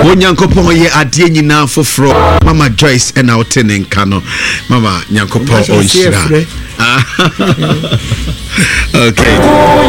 Nyankopɔn ye adie nyina foforo. Mama Joyce and out in Kano. Mama Nyankopɔn on Shira. Okay.